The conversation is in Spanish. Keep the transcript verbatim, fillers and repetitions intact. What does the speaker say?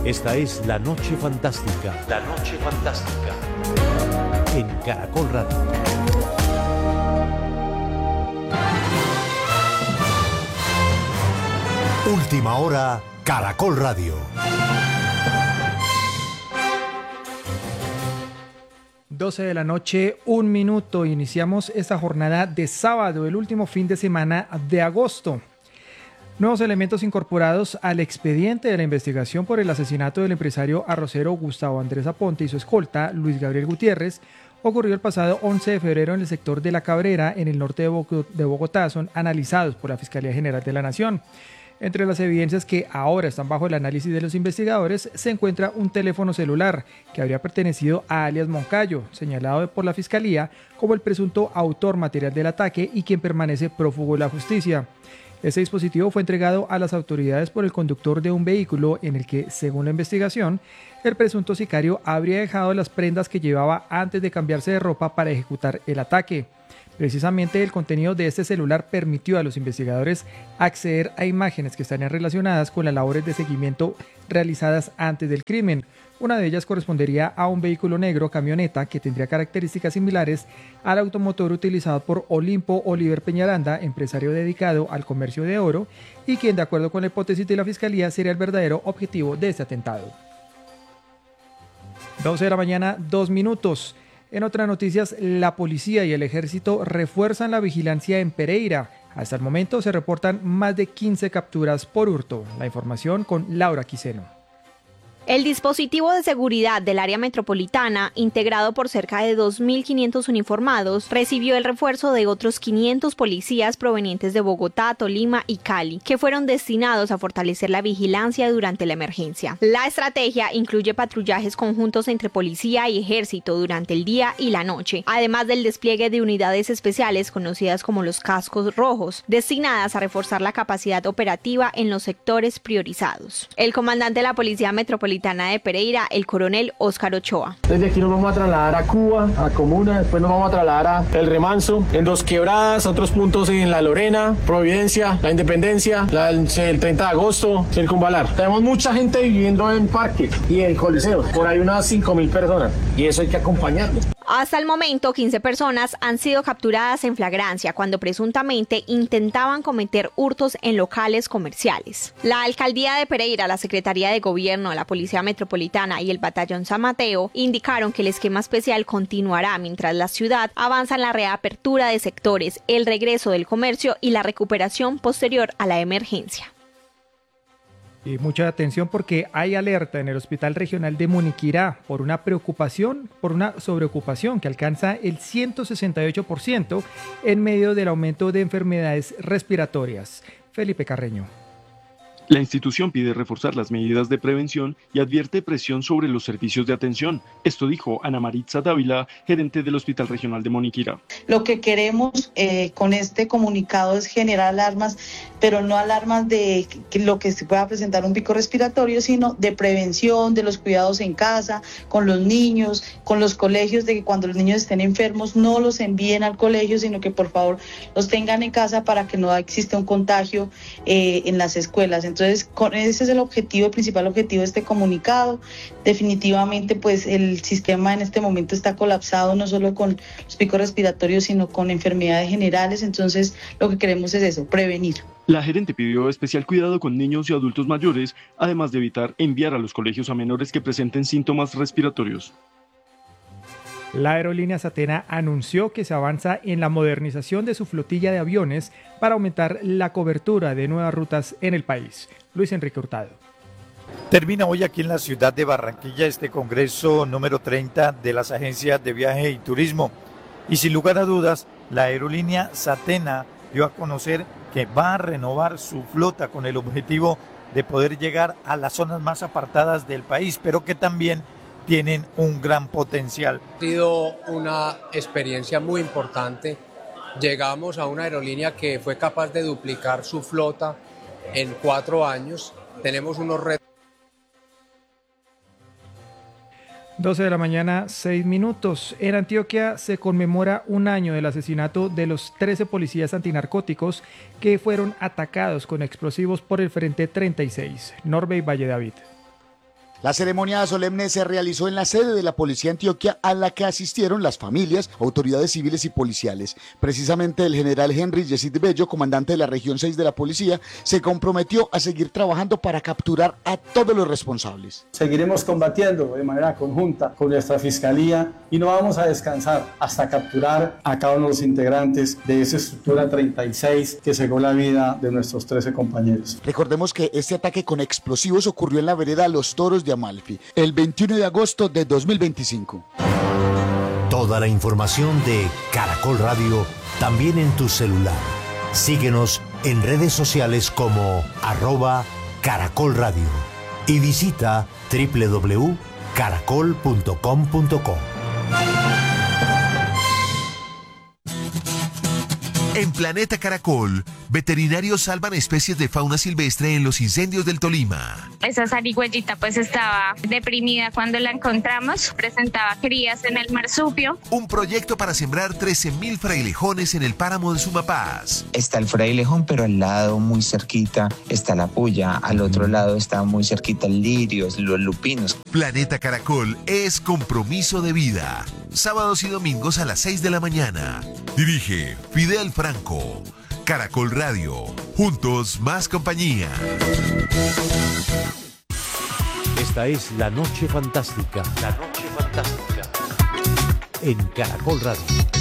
Esta es La Noche Fantástica. La Noche Fantástica. En Caracol Radio. Última hora, Caracol Radio. doce de la noche, un minuto. Iniciamos esta jornada de sábado, el último fin de semana de agosto. Nuevos elementos incorporados al expediente de la investigación por el asesinato del empresario arrocero Gustavo Andrés Aponte y su escolta, Luis Gabriel Gutiérrez, ocurrió el pasado once de febrero en el sector de La Cabrera, en el norte de Bogotá. Son analizados por la Fiscalía General de la Nación. Entre las evidencias que ahora están bajo el análisis de los investigadores se encuentra un teléfono celular que habría pertenecido a alias Moncayo, señalado por la Fiscalía como el presunto autor material del ataque y quien permanece prófugo de la justicia. Este dispositivo fue entregado a las autoridades por el conductor de un vehículo en el que, según la investigación, el presunto sicario habría dejado las prendas que llevaba antes de cambiarse de ropa para ejecutar el ataque. Precisamente el contenido de este celular permitió a los investigadores acceder a imágenes que estarían relacionadas con las labores de seguimiento realizadas antes del crimen. Una de ellas correspondería a un vehículo negro camioneta que tendría características similares al automotor utilizado por Olimpo Oliver Peñaranda, empresario dedicado al comercio de oro y quien, de acuerdo con la hipótesis de la Fiscalía, sería el verdadero objetivo de este atentado. doce de la mañana, dos minutos. En otras noticias, la policía y el ejército refuerzan la vigilancia en Pereira. Hasta el momento se reportan más de quince capturas por hurto. La información con Laura Quiseno. El dispositivo de seguridad del área metropolitana, integrado por cerca de dos mil quinientos uniformados, recibió el refuerzo de otros quinientos policías provenientes de Bogotá, Tolima y Cali, que fueron destinados a fortalecer la vigilancia durante la emergencia. La estrategia incluye patrullajes conjuntos entre policía y ejército durante el día y la noche, además del despliegue de unidades especiales conocidas como los cascos rojos, destinadas a reforzar la capacidad operativa en los sectores priorizados. El comandante de la Policía Metropolitana de Pereira, el coronel Óscar Ochoa. Desde aquí nos vamos a trasladar a Cuba, a Comuna, después nos vamos a trasladar a El Remanso, en Dos Quebradas, otros puntos en La Lorena, Providencia, La Independencia, la, el treinta de agosto, Circunvalar. Tenemos mucha gente viviendo en Parque y en Coliseo, por ahí unas cinco mil personas, y eso hay que acompañarlos. Hasta el momento, quince personas han sido capturadas en flagrancia cuando presuntamente intentaban cometer hurtos en locales comerciales. La Alcaldía de Pereira, la Secretaría de Gobierno, la Policía Metropolitana y el Batallón San Mateo indicaron que el esquema especial continuará mientras la ciudad avanza en la reapertura de sectores, el regreso del comercio y la recuperación posterior a la emergencia. Y mucha atención porque hay alerta en el Hospital Regional de Moniquirá por una preocupación, por una sobreocupación que alcanza el ciento sesenta y ocho por ciento en medio del aumento de enfermedades respiratorias. Felipe Carreño. La institución pide reforzar las medidas de prevención y advierte presión sobre los servicios de atención. Esto dijo Ana Maritza Dávila, gerente del Hospital Regional de Moniquirá. Lo que queremos eh, con este comunicado es generar alarmas, pero no alarmas de que lo que se pueda presentar un pico respiratorio, sino de prevención, de los cuidados en casa, con los niños, con los colegios, de que cuando los niños estén enfermos no los envíen al colegio, sino que por favor los tengan en casa para que no exista un contagio eh, en las escuelas. Entonces, con, ese es el objetivo, el principal objetivo de este comunicado. Definitivamente, pues el sistema en este momento está colapsado, no solo con los picos respiratorios, sino con enfermedades generales. Entonces, lo que queremos es eso, prevenir. La gerente pidió especial cuidado con niños y adultos mayores, además de evitar enviar a los colegios a menores que presenten síntomas respiratorios. La aerolínea Satena anunció que se avanza en la modernización de su flotilla de aviones para aumentar la cobertura de nuevas rutas en el país. Luis Enrique Hurtado. Termina hoy aquí en la ciudad de Barranquilla este congreso número treinta de las agencias de viaje y turismo. Y sin lugar a dudas, la aerolínea Satena dio a conocer que va a renovar su flota con el objetivo de poder llegar a las zonas más apartadas del país, pero que también tienen un gran potencial. Ha sido una experiencia muy importante. Llegamos a una aerolínea que fue capaz de duplicar su flota en cuatro años. Tenemos unos retos. doce de la mañana, seis minutos. En Antioquia se conmemora un año del asesinato de los trece policías antinarcóticos que fueron atacados con explosivos por el Frente treinta y seis. Norbey Valle David. La ceremonia solemne se realizó en la sede de la Policía de Antioquia, a la que asistieron las familias, autoridades civiles y policiales. Precisamente el general Henry Yesid Bello, comandante de la región seis de la policía, se comprometió a seguir trabajando para capturar a todos los responsables. Seguiremos combatiendo de manera conjunta con nuestra fiscalía y no vamos a descansar hasta capturar a cada uno de los integrantes de esa estructura treinta y seis que cegó la vida de nuestros trece compañeros. Recordemos que este ataque con explosivos ocurrió en la vereda Los Toros de Amalfi el veintiuno de agosto de dos mil veinticinco. Toda la información de Caracol Radio también en tu celular. Síguenos en redes sociales como arroba Caracol Radio y visita doble u doble u doble u punto caracol punto com punto co. En Planeta Caracol, veterinarios salvan especies de fauna silvestre en los incendios del Tolima. Esa zarigüeyita pues estaba deprimida cuando la encontramos, presentaba crías en el marsupio. Un proyecto para sembrar trece mil frailejones en el páramo de Sumapaz. Está el frailejón, pero al lado muy cerquita está la puya, al otro lado está muy cerquita el lirio, los lupinos. Planeta Caracol es compromiso de vida. Sábados y domingos a las seis de la mañana. Dirige Fidel Franco. Caracol Radio. Juntos más compañía. Esta es La Noche Fantástica. La Noche Fantástica. En Caracol Radio.